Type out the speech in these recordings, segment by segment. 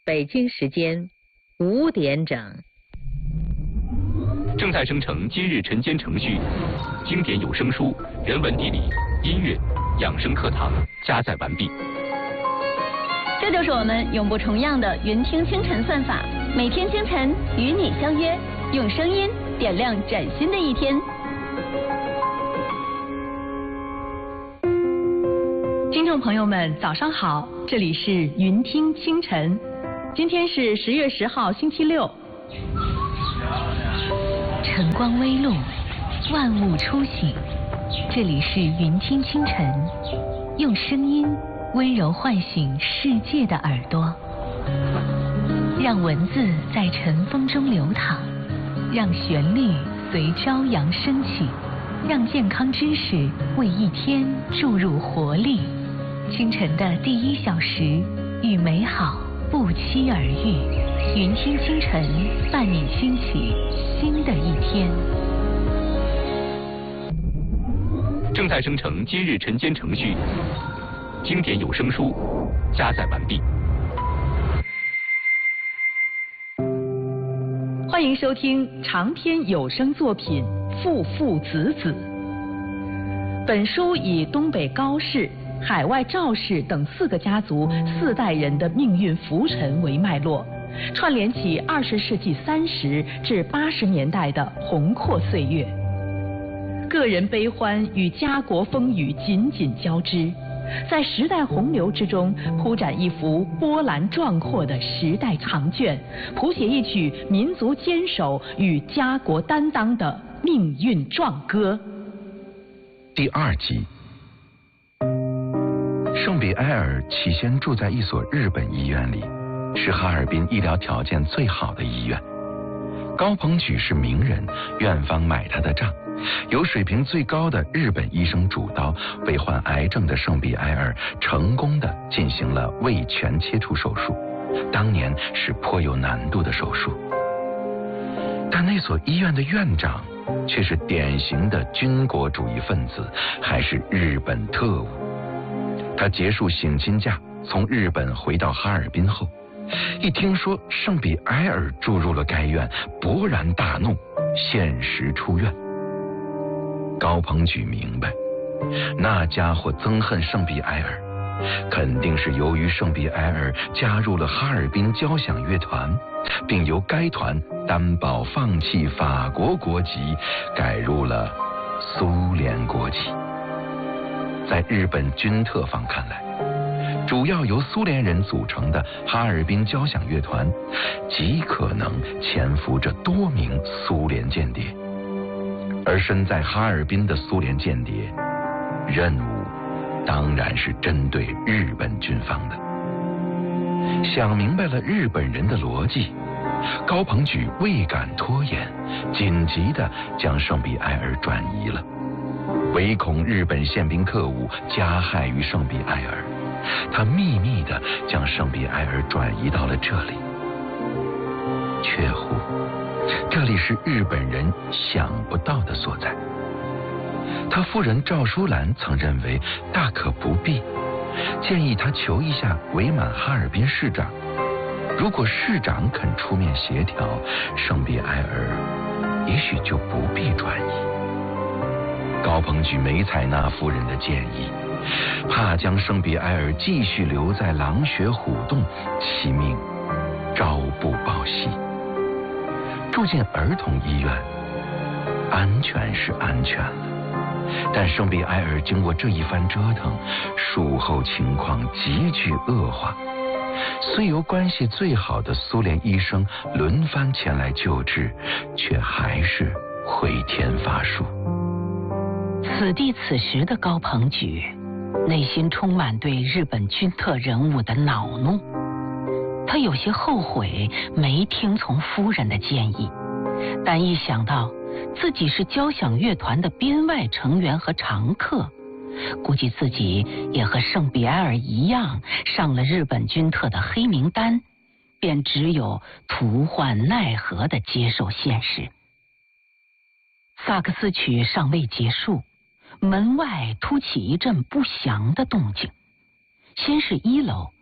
北京时间5点整。 正在生成今日晨间程序，经典有声书、人文地理、音乐、养生课堂加载完毕。 这就是我们永不重样的云听清晨算法，每天清晨与你相约，用声音点亮崭新的一天。听众朋友们，早上好，这里是云听清晨，今天是10月10号，星期六。 晨光微露，万物初醒，这里是云听清晨，用声音温柔唤醒世界的耳朵，让文字在晨风中流淌，让旋律随朝阳升起，让健康知识为一天注入活力。清晨的第1小时，与美好不期而遇。云听清晨，伴你兴起新的一天。 正在生成今日晨间程序，经典有声书加载完毕。 欢迎收听长篇有声作品《父父子子》。本书以东北高氏、海外赵氏等4个家族4代人的命运浮沉为脉络，串联起20世纪30至80年代的宏阔岁月，个人悲欢与家国风雨紧紧交织，在时代洪流之中铺展一幅波澜壮阔的时代长卷，谱写一曲民族坚守与家国担当的命运壮歌。 第2集。圣比埃尔起先住在一所日本医院里，是哈尔滨医疗条件最好的医院。高鹏举是名人，院方买他的账，由水平最高的日本医生主刀，为患癌症的圣比埃尔成功地进行了胃全切除手术，当年是颇有难度的手术。但那所医院的院长却是典型的军国主义分子，还是日本特务。他结束省亲假，从日本回到哈尔滨后，一听说圣比埃尔住入了该院，勃然大怒，限时出院。高鹏举明白，那家伙憎恨圣比埃尔，肯定是由于圣比埃尔加入了哈尔滨交响乐团，并由该团担保放弃法国国籍，改入了苏联国籍。在日本军特方看来，主要由苏联人组成的哈尔滨交响乐团极可能潜伏着多名苏联间谍，而身在哈尔滨的苏联间谍任务当然是针对日本军方的。想明白了日本人的逻辑，高鹏举未敢拖延，紧急地将圣比埃尔转移了，唯恐日本宪兵特务加害于圣比埃尔，他秘密地将圣比埃尔转移到了这里。却乎，这里是日本人想不到的所在。他夫人赵淑兰曾认为大可不必，建议他求一下伪满哈尔滨市长，如果市长肯出面协调，圣比埃尔也许就不必转移。高鹏举没采纳夫人的建议，怕将圣比埃尔继续留在狼穴虎洞，其命朝不保夕。住进儿童医院，安全是安全了，但圣比埃尔经过这一番折腾，术后情况急剧恶化，虽由关系最好的苏联医生轮番前来救治，却还是回天乏术。 此地此时的高鹏举内心充满对日本军特人物的恼怒，他有些后悔没听从夫人的建议，但一想到自己是交响乐团的编外成员和常客，估计自己也和圣比埃尔一样上了日本军特的黑名单，便只有徒患奈何地接受现实。萨克斯曲尚未结束，门外突起一阵不祥的动静。先是1楼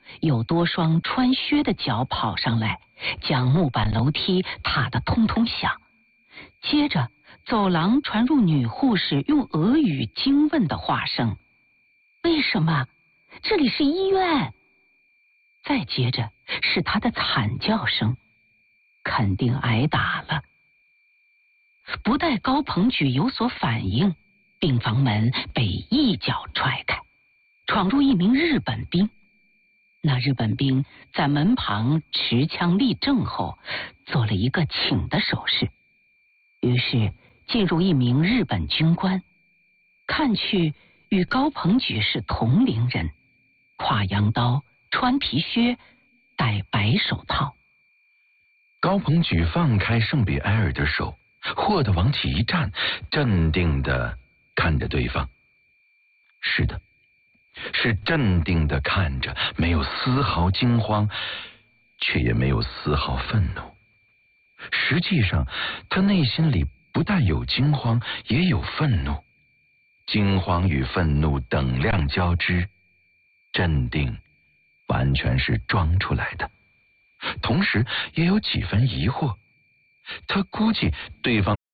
有多双穿靴的脚跑上来，将木板楼梯踏得通通响。接着走廊传入女护士用俄语惊问的话声：为什么？这里是医院。再接着是他的惨叫声，肯定挨打了。不待高鹏举有所反应，病房门被一脚踹开，闯入一名日本兵。那日本兵在门旁持枪立正后，做了一个请的手势。于是进入一名日本军官，看去与高鹏举是同龄人，挎洋刀，穿皮靴，戴白手套。 高鹏举放开圣比埃尔的手，霍地往起一站，镇定地看着对方。是的，是镇定地看着，没有丝毫惊慌，却也没有丝毫愤怒。实际上，他内心里不但有惊慌，也有愤怒。惊慌与愤怒等量交织，镇定完全是装出来的，同时也有几分疑惑。他估计对方